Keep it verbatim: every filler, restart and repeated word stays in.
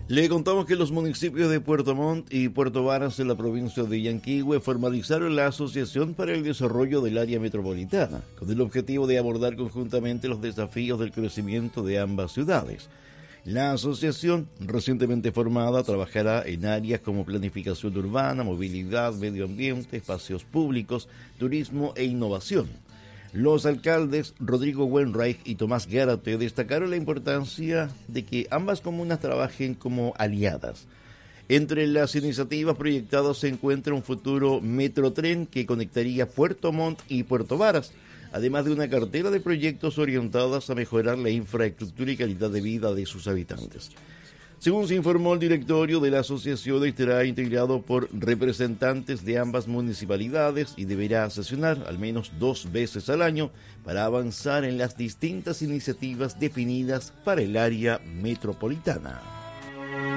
Le contamos que los municipios de Puerto Montt y Puerto Varas en la provincia de Yanquihue formalizaron la Asociación para el Desarrollo del Área Metropolitana, con el objetivo de abordar conjuntamente los desafíos del crecimiento de ambas ciudades. La asociación, recientemente formada, trabajará en áreas como planificación urbana, movilidad, medio ambiente, espacios públicos, turismo e innovación. Los alcaldes Rodrigo Wenreich y Tomás Gárate destacaron la importancia de que ambas comunas trabajen como aliadas. Entre las iniciativas proyectadas se encuentra un futuro metrotren que conectaría Puerto Montt y Puerto Varas, además de una cartera de proyectos orientadas a mejorar la infraestructura y calidad de vida de sus habitantes. Según se informó, el directorio de la asociación estará integrado por representantes de ambas municipalidades y deberá sesionar al menos dos veces al año para avanzar en las distintas iniciativas definidas para el área metropolitana.